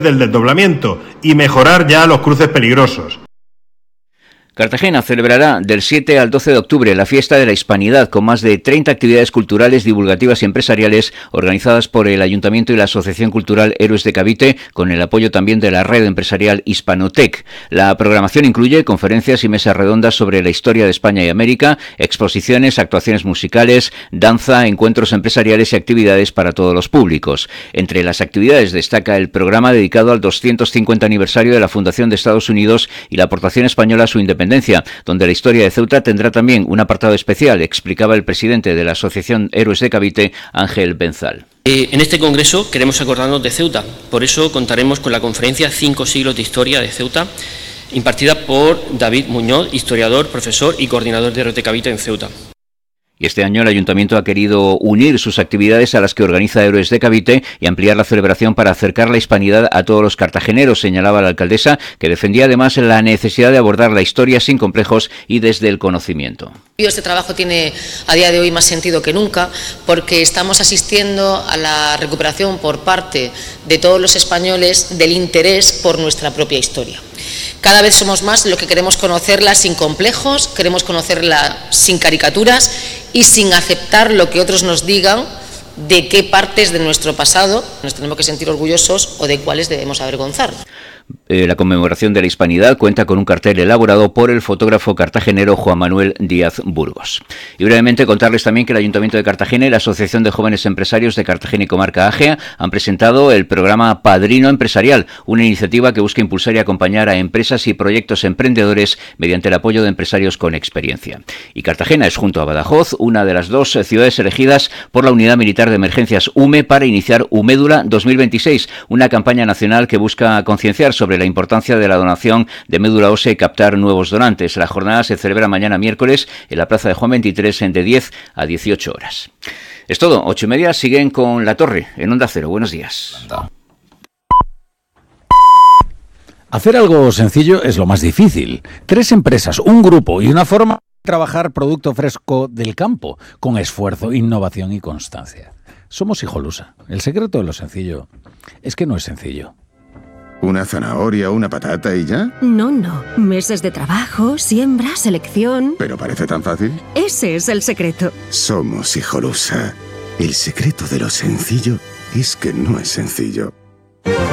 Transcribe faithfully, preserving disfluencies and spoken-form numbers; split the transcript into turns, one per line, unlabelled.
del desdoblamiento y mejorar ya los cruces peligrosos.
Cartagena celebrará del siete al doce de octubre la Fiesta de la Hispanidad, con más de treinta actividades culturales, divulgativas y empresariales organizadas por el Ayuntamiento y la Asociación Cultural Héroes de Cavite, con el apoyo también de la red empresarial Hispanotec. La programación incluye conferencias y mesas redondas sobre la historia de España y América, exposiciones, actuaciones musicales, danza, encuentros empresariales y actividades para todos los públicos. Entre las actividades destaca el programa dedicado al doscientos cincuenta aniversario de la fundación de Estados Unidos y la aportación española a su independencia, donde la historia de Ceuta tendrá también un apartado especial, explicaba el presidente de la Asociación Héroes de Cavite, Ángel Benzal.
Eh, en este congreso queremos acordarnos de Ceuta, por eso contaremos con la conferencia Cinco siglos de historia de Ceuta, impartida por David Muñoz, historiador, profesor y coordinador de Héroes de Cavite en Ceuta.
Y este año el Ayuntamiento ha querido unir sus actividades a las que organiza Héroes de Cavite y ampliar la celebración para acercar la hispanidad a todos los cartageneros, señalaba la alcaldesa, que defendía además la necesidad de abordar la historia sin complejos y desde el conocimiento.
Este trabajo tiene a día de hoy más sentido que nunca porque estamos asistiendo a la recuperación por parte de todos los españoles del interés por nuestra propia historia. Cada vez somos más los que queremos conocerla sin complejos, queremos conocerla sin caricaturas y sin aceptar lo que otros nos digan de qué partes de nuestro pasado nos tenemos que sentir orgullosos o de cuáles debemos avergonzar.
Eh, la conmemoración de la Hispanidad cuenta con un cartel elaborado por el fotógrafo cartagenero Juan Manuel Díaz Burgos. Y brevemente contarles también que el Ayuntamiento de Cartagena y la Asociación de Jóvenes Empresarios de Cartagena y Comarca Ágea han presentado el programa Padrino Empresarial, una iniciativa que busca impulsar y acompañar a empresas y proyectos emprendedores mediante el apoyo de empresarios con experiencia. Y Cartagena es, junto a Badajoz, una de las dos ciudades elegidas por la Unidad Militar de Emergencias U M E para iniciar Umédula dos mil veintiséis, una campaña nacional que busca concienciar sobre la importancia de la donación de médula ósea y captar nuevos donantes. La jornada se celebra mañana miércoles en la Plaza de Juan veintitrés de diez a dieciocho horas. Es todo, ocho y media, siguen con La Torre en Onda Cero. Buenos días.
Hacer algo sencillo es lo más difícil. Tres empresas, un grupo y una forma de trabajar producto fresco del campo, con esfuerzo, innovación y constancia. Somos Hijolusa. El secreto de lo sencillo es que no es sencillo.
¿Una zanahoria, una patata y ya?
No, no. Meses de trabajo, siembra, selección...
¿Pero parece tan fácil?
Ese es el secreto.
Somos Hijolusa. El secreto de lo sencillo es que no es sencillo.